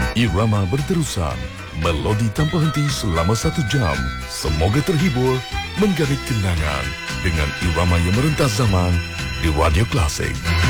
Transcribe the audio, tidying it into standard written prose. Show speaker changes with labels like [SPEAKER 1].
[SPEAKER 1] Irama berterusan, melodi tanpa henti selama 1 jam. Semoga terhibur, menggarit kenangan dengan irama yang merentas zaman di Radio Klasik.